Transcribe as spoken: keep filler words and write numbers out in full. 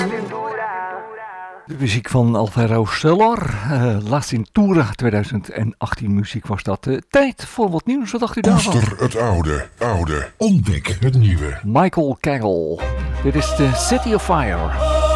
De muziek van Alvaro Soler, uh, La Cintura, twintig achttien muziek was dat. Uh, tijd voor wat nieuws, wat dacht u daarvan? Koester het oude, oude, ontdek het nieuwe. Michael Cagle, dit is de City of Fire.